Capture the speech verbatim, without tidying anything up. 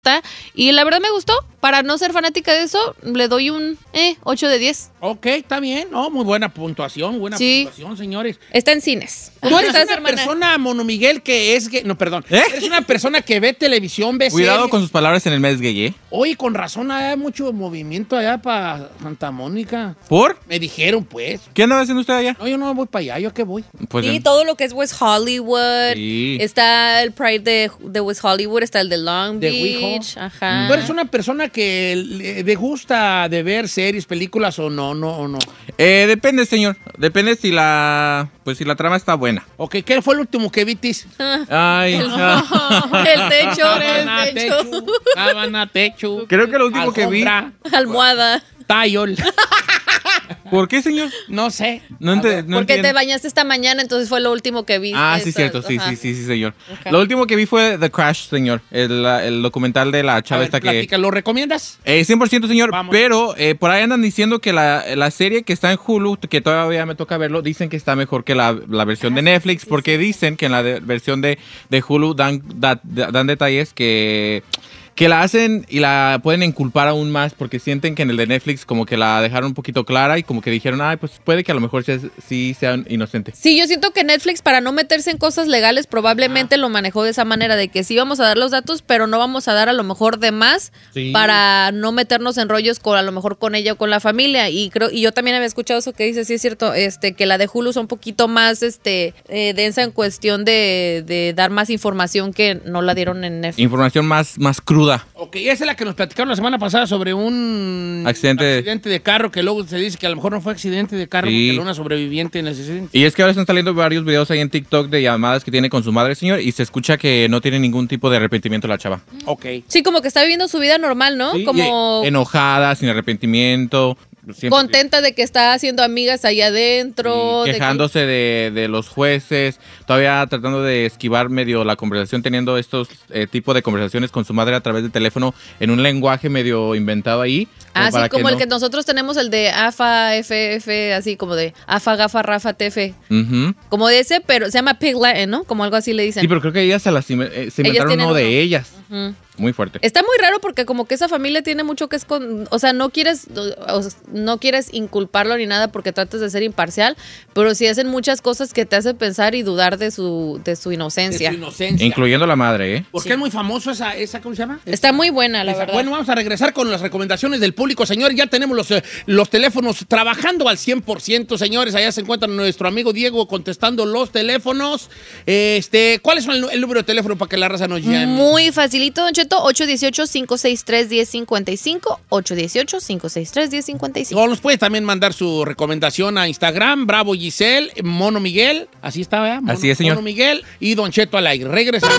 Y la verdad me gustó. Para no ser fanática de eso, le doy un eh, ocho de diez. Ok, está bien. No, muy buena puntuación, buena sí. puntuación, señores. Está en cines. Tú eres una hermana? persona, Mono Miguel, que es gay. No, perdón. ¿Eh? Eres una persona que ve televisión, ve Cuidado series. con sus palabras en el mes gay, ¿eh? Oye, con razón, hay mucho movimiento allá para Santa Mónica. ¿Por? Me dijeron, pues. ¿Qué anda haciendo usted allá? No, yo no voy para allá. ¿Yo a qué voy? Pues sí, en... todo lo que es West Hollywood. Sí. Está el Pride de, de West Hollywood, está el de Long de Beach. Wijo. Ajá. ¿Tú eres una persona que le gusta de ver series, películas o no, no, o no? Eh, depende, señor. Depende si la, pues si la trama está buena. Ok, ¿qué fue el último que vitis? Ay, el, el techo, Sábana, el techo. techo. Sábana, techo. Creo que lo último Alfombra, que vi. Almohada. Tayol. ¿Por qué, señor? No sé. No ente, no Porque entiendo. te bañaste esta mañana, entonces fue lo último que vi. Ah, sí, cierto. Sí, sí, sí, sí, señor. Okay. Lo último que vi fue The Crash, señor. El, el documental de la chava ver, esta platica, que... ¿Lo recomiendas? Eh, cien por ciento, señor. Vamos. Pero eh, por ahí andan diciendo que la, la serie que está en Hulu, que todavía me toca verlo, dicen que está mejor que la, la versión ah, de Netflix, sí, sí, porque sí. dicen que en la de, versión de, de Hulu dan, da, dan detalles que... que la hacen y la pueden inculpar aún más porque sienten que en el de Netflix como que la dejaron un poquito clara y como que dijeron, ay, pues puede que a lo mejor sea, sí sean inocentes. Sí, yo siento que Netflix, para no meterse en cosas legales, probablemente ah. lo manejó de esa manera, de que sí vamos a dar los datos, pero no vamos a dar a lo mejor de más sí. para no meternos en rollos con a lo mejor con ella o con la familia. Y creo y yo también había escuchado eso que dice, sí es cierto, este que la de Hulu es un poquito más este eh, densa en cuestión de, de dar más información que no la dieron en Netflix. Información más, más cruda. Ok, esa es la que nos platicaron la semana pasada sobre un accidente, accidente de carro, que luego se dice que a lo mejor no fue accidente de carro, sí. porque era una sobreviviente en ese accidente. Y es que ahora están saliendo varios videos ahí en TikTok de llamadas que tiene con su madre, señor, y se escucha que no tiene ningún tipo de arrepentimiento la chava. Ok. Sí, como que está viviendo su vida normal, ¿no? Sí, como enojada, sin arrepentimiento. Siempre. Contenta de que está haciendo amigas allá adentro. Sí, quejándose de, que... de, de los jueces, todavía tratando de esquivar medio la conversación, teniendo estos eh, tipos de conversaciones con su madre a través de teléfono en un lenguaje medio inventado ahí. Ah, sí, como el no... que nosotros tenemos, el de AFA, F F, así como de AFA, GAFA, RAFA, T F. Uh-huh. Como de ese, pero se llama Pig Latin, ¿no? Como algo así le dicen. Sí, pero creo que ellas se, las, eh, se inventaron uno, uno de ellas. Uh-huh. Muy fuerte. Está muy raro porque como que esa familia tiene mucho que esconder, o sea, no quieres o, no quieres inculparlo ni nada porque tratas de ser imparcial, pero sí hacen muchas cosas que te hacen pensar y dudar de su de su inocencia. De su inocencia. Incluyendo la madre, ¿eh? Porque sí. es muy famoso esa, esa ¿cómo se llama? Está muy buena, la esa. verdad. Bueno, vamos a regresar con las recomendaciones del público, señores. Ya tenemos los, eh, los teléfonos trabajando al cien por ciento, señores. Allá se encuentra nuestro amigo Diego contestando los teléfonos. Este, ¿cuáles son el, el número de teléfono para que la raza nos llame? Muy facilito, Don Cheto, ocho uno ocho, cinco seis tres, uno cero cinco cinco, ocho uno ocho, cinco seis tres, uno cero cinco cinco. O nos puede también mandar su recomendación a Instagram, Bravo Giselle, Mono Miguel, así está, ¿verdad? Mono, así es, señor. Mono Miguel y Don Cheto al aire. Regresamos.